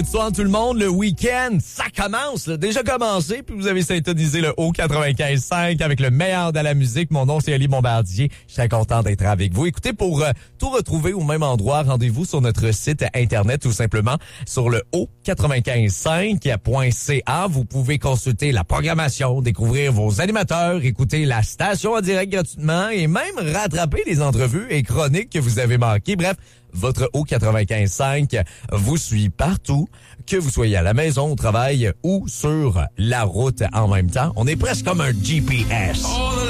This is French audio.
Bonsoir tout le monde, le week-end, ça commence, là, déjà commencé, puis vous avez syntonisé le haut 95.5 avec le meilleur de la musique. Mon nom, c'est Ali Bombardier. Je suis très content d'être avec vous. Écoutez, pour tout retrouver au même endroit, rendez-vous sur notre site Internet, tout simplement, sur le haut955.ca. Vous pouvez consulter la programmation, découvrir vos animateurs, écouter la station en direct gratuitement et même rattraper les entrevues et chroniques que vous avez manquées. Bref, votre haut 95.5 vous suit partout, que vous soyez à la maison, au travail ou sur la route en même temps. On est presque comme un GPS.